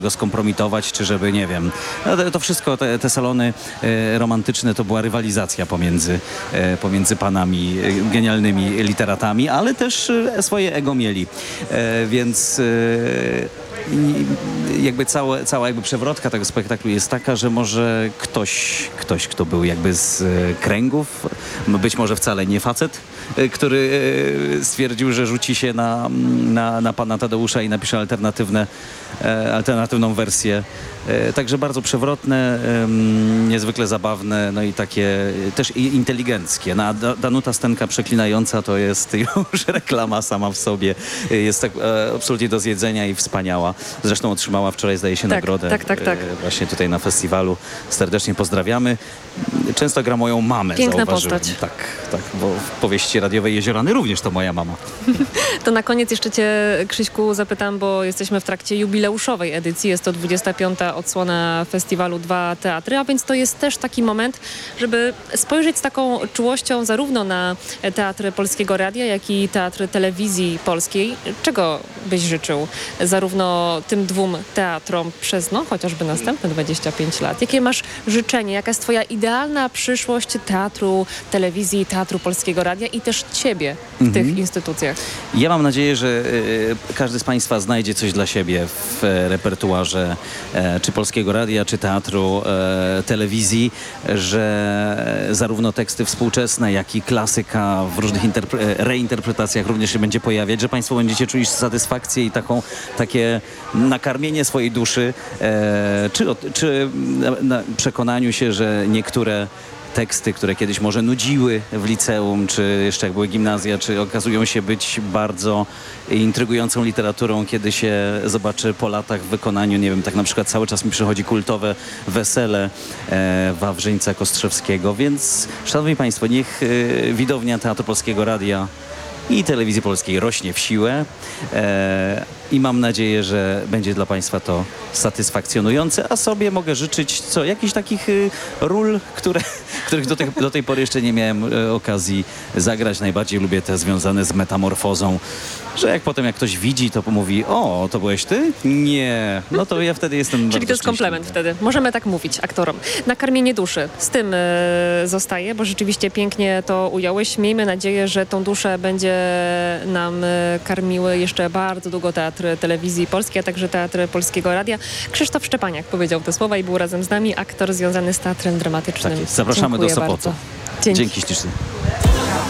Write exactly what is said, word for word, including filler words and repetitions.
go skompromitować, czy żeby, nie wiem, no to, to wszystko, te, te salony e, romantyczne to była rywalizacja pomiędzy, e, pomiędzy panami, e, genialnymi literatami, ale też e, swoje ego mieli, e, więc e, i jakby całe, cała jakby przewrotka tego spektaklu jest taka, że może ktoś, ktoś, kto był jakby z e, kręgów, być może wcale nie facet, e, który e, stwierdził, że rzuci się na, na, na pana Tadeusza i napisze alternatywne, e, alternatywną wersję. E, także bardzo przewrotne, e, niezwykle zabawne, no i takie też i inteligenckie. No, a Danuta Stenka przeklinająca to jest już reklama sama w sobie. Jest tak e, absolutnie do zjedzenia i wspaniała. Zresztą otrzymała wczoraj, zdaje się, tak, nagrodę tak, tak, tak. E, właśnie tutaj na festiwalu. Serdecznie pozdrawiamy. Często gra moją mamę, piękna zauważyłem. postać. Tak, tak, bo w powieści radiowej Jeziorany również to moja mama. To na koniec jeszcze cię, Krzyśku, zapytam, bo jesteśmy w trakcie jubileuszowej edycji. Jest to dwudziesta piąta odsłona festiwalu Dwa Teatry, a więc to jest też taki moment, żeby spojrzeć z taką czułością zarówno na Teatry Polskiego Radia, jak i Teatry Telewizji Polskiej. Czego byś życzył zarówno tym dwóm teatrom przez, no, chociażby następne dwadzieścia pięć lat? Jakie masz życzenie? Jaka jest twoja idealna przyszłość Teatru Telewizji, Teatru Polskiego Radia i też ciebie w Mhm. tych instytucjach? Ja mam nadzieję, że e, każdy z Państwa znajdzie coś dla siebie w e, repertuarze e, czy Polskiego Radia, czy Teatru e, Telewizji, że zarówno teksty współczesne, jak i klasyka w różnych interpre- reinterpretacjach również się będzie pojawiać, że Państwo będziecie czuli satysfakcję i taką, takie nakarmienie swojej duszy, e, czy, czy na, na przekonaniu się, że niektóre teksty, które kiedyś może nudziły w liceum, czy jeszcze jak były gimnazja, czy okazują się być bardzo intrygującą literaturą, kiedy się zobaczy po latach w wykonaniu, nie wiem, tak na przykład cały czas mi przychodzi kultowe Wesele e, Wawrzyńca Kostrzewskiego, więc szanowni Państwo, niech e, widownia Teatru Polskiego Radia i Telewizji Polskiej rośnie w siłę e, i mam nadzieję, że będzie dla Państwa to satysfakcjonujące, a sobie mogę życzyć co, jakichś takich y, ról, które, których do, tych, do tej pory jeszcze nie miałem y, okazji zagrać. Najbardziej lubię te związane z metamorfozą, że jak potem jak ktoś widzi, to mówi: o, to byłeś ty? Nie. No to ja wtedy jestem Czyli bardzo to jest komplement szczęśliwy. wtedy. Możemy tak mówić aktorom. Nakarmienie duszy. Z tym y, zostaje, bo rzeczywiście pięknie to ująłeś. Miejmy nadzieję, że tą duszę będzie nam y, karmiły jeszcze bardzo długo Teatr Telewizji Polskiej, a także Teatr Polskiego Radia. Krzysztof Szczepaniak powiedział te słowa i był razem z nami, aktor związany z Teatrem Dramatycznym. Tak jest. Zapraszamy Dziękuję do Sopotu. bardzo. Dzięki. Dzięki ślicznie.